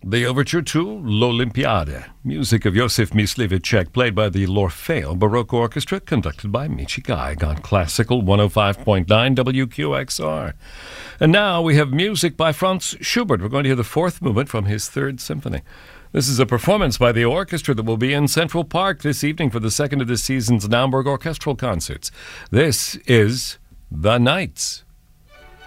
The overture to L'Olympiade, music of Josef Myslivicek, played by the L'Orfeo Baroque Orchestra, conducted by Michi Gaig on Classical 105.9 WQXR. And now we have music by Franz Schubert. We're going to hear the fourth movement from his Third Symphony. This is a performance by the orchestra that will be in Central Park this evening for the second of this season's Naumburg Orchestral Concerts. This is The Knights.